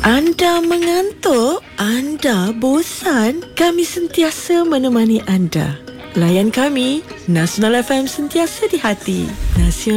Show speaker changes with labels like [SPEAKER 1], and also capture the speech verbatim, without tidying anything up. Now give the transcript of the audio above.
[SPEAKER 1] Anda mengantuk? Anda bosan? Kami sentiasa menemani anda. Layan kami, Nasional F M sentiasa di hati. Nasional